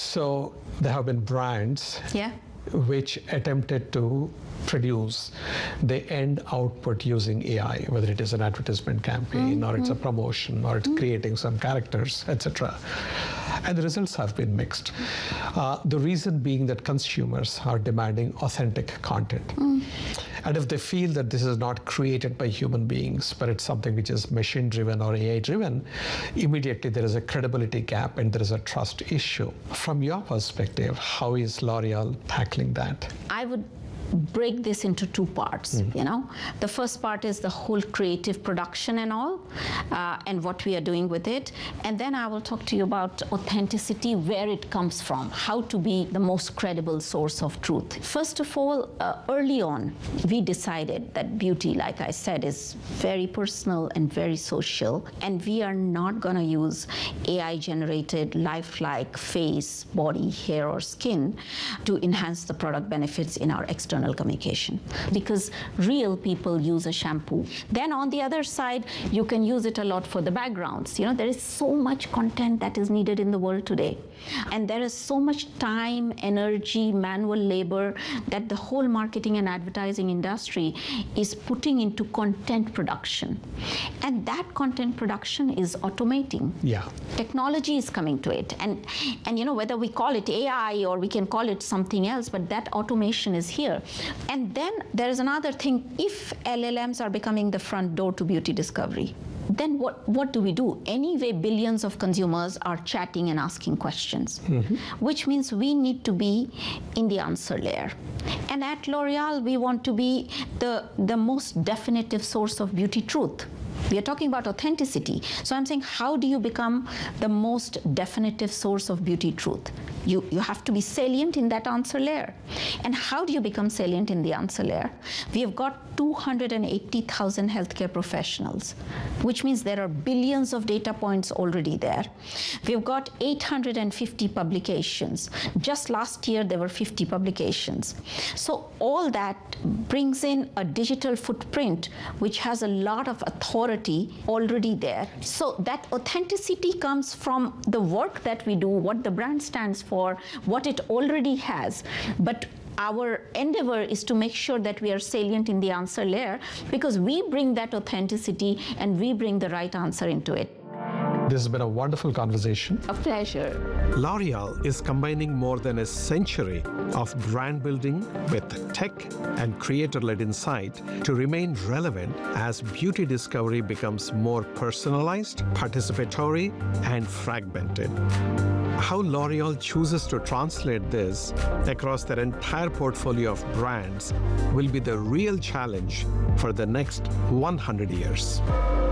So there have been brands Yeah. which attempted to produce the end output using AI, whether it is an advertisement campaign or it's a promotion or it's creating some characters, etc. And the results have been mixed. The reason being that consumers are demanding authentic content. And if they feel that this is not created by human beings, but it's something which is machine-driven or AI-driven, immediately there is a credibility gap and there is a trust issue. From your perspective, how is L'Oreal tackling that? I would break this into two parts. The first part is the whole creative production and all, and what we are doing with it, and then I will talk to you about authenticity, where it comes from, how to be the most credible source of truth. First of all, early on we decided that beauty, like I said, is very personal and very social, and we are not going to use AI generated lifelike face, body, hair or skin to enhance the product benefits in our external communication, because real people use a shampoo. Then on the other side, you can use it a lot for the backgrounds. There is so much content that is needed in the world today, and there is so much time, energy, manual labor that the whole marketing and advertising industry is putting into content production, and that content production is automating. Yeah. Technology is coming to it, and whether we call it AI or we can call it something else, but that automation is here. And then there is another thing. If LLMs are becoming the front door to beauty discovery, then what do we do? Anyway, billions of consumers are chatting and asking questions, which means we need to be in the answer layer. And at L'Oreal, we want to be the most definitive source of beauty truth. We are talking about authenticity. So I'm saying, how do you become the most definitive source of beauty truth? You have to be salient in that answer layer. And how do you become salient in the answer layer? We have got 280,000 healthcare professionals, which means there are billions of data points already there. We've got 850 publications. Just last year, there were 50 publications. So all that brings in a digital footprint, which has a lot of authority already there. So that authenticity comes from the work that we do, what the brand stands for, what it already has. But our endeavor is to make sure that we are salient in the answer layer, because we bring that authenticity and we bring the right answer into it. This has been a wonderful conversation. A pleasure. L'Oreal is combining more than a century of brand building with tech and creator-led insight to remain relevant as beauty discovery becomes more personalized, participatory, and fragmented. How L'Oreal chooses to translate this across their entire portfolio of brands will be the real challenge for the next 100 years.